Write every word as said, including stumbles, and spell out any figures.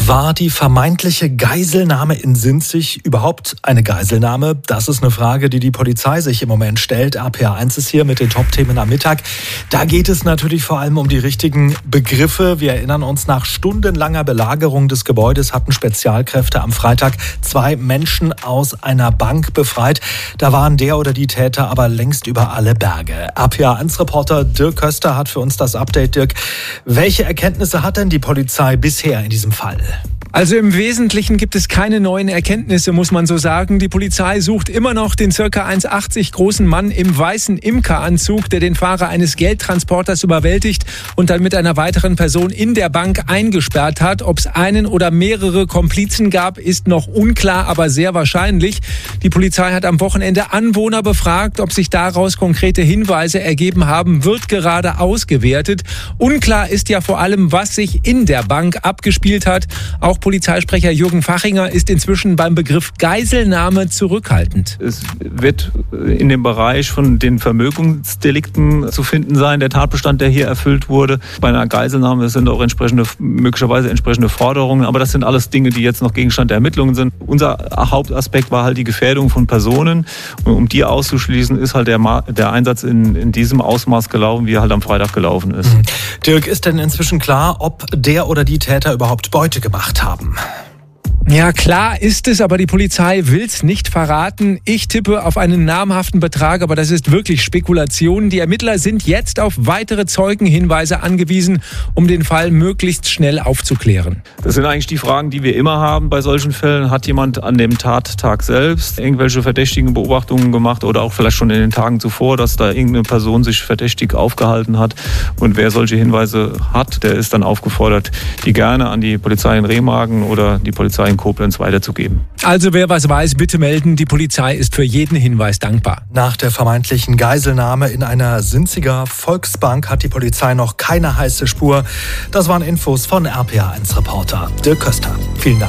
War die vermeintliche Geiselnahme in Sinzig überhaupt eine Geiselnahme? Das ist eine Frage, die die Polizei sich im Moment stellt. R P A eins ist hier mit den Top-Themen am Mittag. Da geht es natürlich vor allem um die richtigen Begriffe. Wir erinnern uns, nach stundenlanger Belagerung des Gebäudes hatten Spezialkräfte am Freitag zwei Menschen aus einer Bank befreit. Da waren der oder die Täter aber längst über alle Berge. R P A eins Reporter Dirk Köster hat für uns das Update. Dirk, welche Erkenntnisse hat denn die Polizei bisher in diesem Fall? Also im Wesentlichen gibt es keine neuen Erkenntnisse, muss man so sagen. Die Polizei sucht immer noch den ca. eins Komma achtzig großen Mann im weißen Imkeranzug, der den Fahrer eines Geldtransporters überwältigt und dann mit einer weiteren Person in der Bank eingesperrt hat. Ob es einen oder mehrere Komplizen gab, ist noch unklar, aber sehr wahrscheinlich. Die Polizei hat am Wochenende Anwohner befragt. Ob sich daraus konkrete Hinweise ergeben haben, wird gerade ausgewertet. Unklar ist ja vor allem, was sich in der Bank abgespielt hat. Auch Polizeisprecher Jürgen Fachinger ist inzwischen beim Begriff Geiselnahme zurückhaltend. Es wird in dem Bereich von den Vermögensdelikten zu finden sein, der Tatbestand, der hier erfüllt wurde. Bei einer Geiselnahme sind auch entsprechende, möglicherweise entsprechende Forderungen, aber das sind alles Dinge, die jetzt noch Gegenstand der Ermittlungen sind. Unser Hauptaspekt war halt die Gefährdung von Personen. Und um die auszuschließen, ist halt der, Ma- der Einsatz in, in diesem Ausmaß gelaufen, wie er halt am Freitag gelaufen ist. Mhm. Dirk, ist denn inzwischen klar, ob der oder die Täter überhaupt Beute gemacht haben? haben. Ja, klar ist es, aber die Polizei will's nicht verraten. Ich tippe auf einen namhaften Betrag, aber das ist wirklich Spekulation. Die Ermittler sind jetzt auf weitere Zeugenhinweise angewiesen, um den Fall möglichst schnell aufzuklären. Das sind eigentlich die Fragen, die wir immer haben bei solchen Fällen. Hat jemand an dem Tattag selbst irgendwelche verdächtigen Beobachtungen gemacht oder auch vielleicht schon in den Tagen zuvor, dass da irgendeine Person sich verdächtig aufgehalten hat? Und wer solche Hinweise hat, der ist dann aufgefordert, die gerne an die Polizei in Remagen oder die Polizei in Koblenz weiterzugeben. Also wer was weiß, bitte melden. Die Polizei ist für jeden Hinweis dankbar. Nach der vermeintlichen Geiselnahme in einer Sinziger Volksbank hat die Polizei noch keine heiße Spur. Das waren Infos von R P A eins Reporter Dirk Köster. Vielen Dank.